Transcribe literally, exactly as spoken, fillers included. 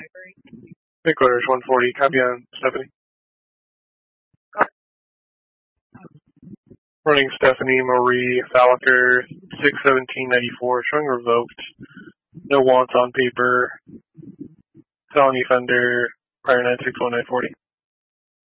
Headquarters one forty, copy on Stephanie. Running Stephanie Marie Falker, six seventeen ninety-four, showing revoked. No wants on paper. Felony offender, prior nine six one nine forty.